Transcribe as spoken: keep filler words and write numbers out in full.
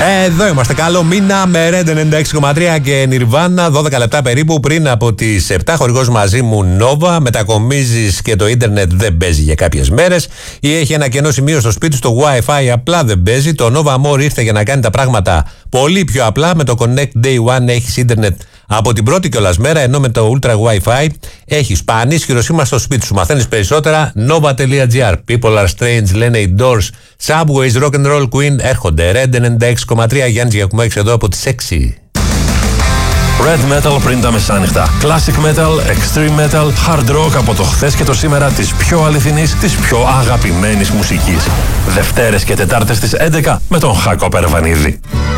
Εδώ είμαστε. Καλό μήνα με Red ενενήντα έξι κόμμα τρία και Nirvana. δώδεκα λεπτά περίπου πριν από τις επτά. Χορηγός μαζί μου Nova. Μετακομίζεις και το ίντερνετ δεν παίζει για κάποιες μέρες. Ή έχει ένα κενό σημείο στο σπίτι, το Wi-Fi απλά δεν παίζει. Το Nova More ήρθε για να κάνει τα πράγματα πολύ πιο απλά. Με το Connect Day One έχεις ίντερνετ από την πρώτη κιόλας μέρα. Ενώ με το Ultra Wi-Fi έχεις πανίσχυρο σήμα στο σπίτι σου. Μαθαίνεις περισσότερα. Nova.gr. People are strange, λένε οι Doors. Subways, Rock and Roll Queen έρχονται. Red ενενήντα έξι κόμμα τρία. Γιάννης Γιακουμάκης εδώ από τις έξι. Red Metal πριν τα μεσάνυχτα. Classic Metal, Extreme Metal, Hard Rock από το χθες και το σήμερα της πιο αληθινής, της πιο αγαπημένης μουσικής. Δευτέρες και Τετάρτες στις έντεκα με τον Χάκο Περβανίδη.